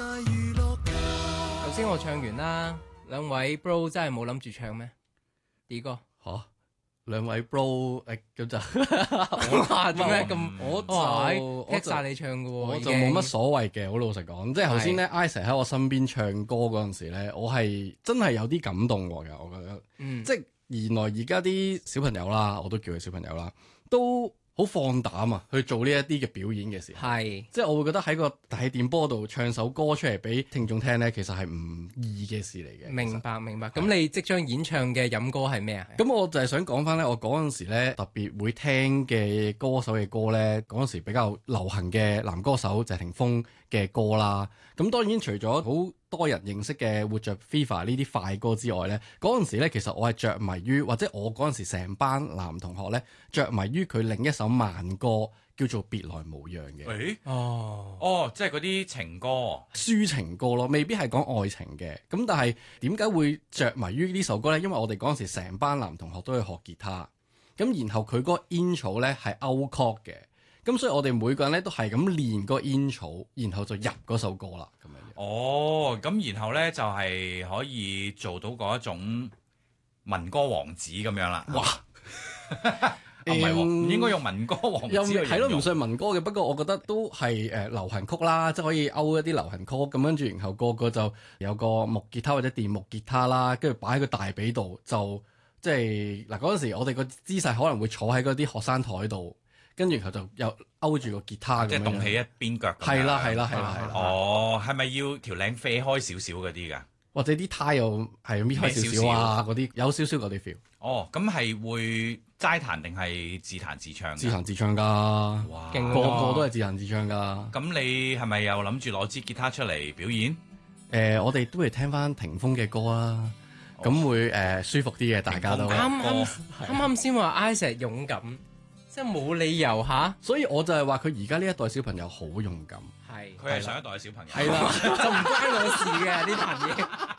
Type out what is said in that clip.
頭先我唱完啦，兩位 bro 真係冇諗住唱咩？D 哥嚇，兩位 bro 咁就哇點解咁？ 我踢晒你唱嘅喎， 我就冇乜所謂嘅，好老實講。即係頭先咧，Isaac 喺我身邊唱歌嗰陣時咧，我係真係有啲感動㗎，我覺得。即係原來而家啲小朋友啦，我都叫佢小朋友啦，都好放膽啊，去做呢一啲嘅表演嘅時候，即係我會覺得喺個大電波度唱首歌出嚟俾聽眾聽咧，其實係唔易嘅事嚟嘅。 明白。咁你即將演唱嘅飲歌係咩啊？ 咁我就係想講翻咧，我嗰陣時咧特別會聽嘅歌手嘅歌咧，嗰陣時比較流行嘅男歌手謝霆鋒嘅歌啦。咁當然除咗好多人認識嘅活着 FIFA 呢啲快歌之外咧，嗰陣時咧其實我係着迷於，或者我嗰陣時成班男同學咧着迷於佢另一首慢歌叫做《別來無恙》嘅。 即係嗰啲情歌、 抒情歌咯，未必係講愛情嘅。咁但係點解會着迷於呢首歌咧？因為我哋嗰陣時成班男同學都去學吉他，咁然後佢嗰個 intro 咧係 out chord 嘅。咁所以我哋每個人咧都係咁練個 intro，然後就入嗰首歌啦，咁樣。 咁然後咧就係可以做到嗰一種民歌王子咁樣啦。 哇！ 唔係喎，唔應該用民歌王子。 又係咯，唔算民歌嘅。不過我覺得都係流行曲啦，即係可以勾一啲流行曲咁，跟住然後個個就有個木吉他或者電木吉他啦，跟住擺喺個大髀度，就即係嗱嗰陣時我哋個姿勢可能會坐喺嗰啲學生台度。跟住佢就又勾住個吉他咁樣， 即係動起一邊腳。 係啦。 係咪要條領飛開少少嗰啲㗎？ 或者啲呔又係搣開少少啊？嗰啲有少少嗰啲 feel。 咁係會齋彈定係自彈自唱？ 自彈自唱㗎。 哇！ 個個都係自彈自唱㗎。 咁你係咪又諗住攞支吉他出嚟表演？ 我哋都會聽翻霆鋒嘅歌啦，咁會舒服啲嘅，大家都。 啱先話 Isaac 勇敢。即係冇理由嚇， 所以我就係話佢而家呢一代小朋友好勇敢。 佢係上一代嘅小朋友。 係啦， 就唔關我事嘅呢壇嘢。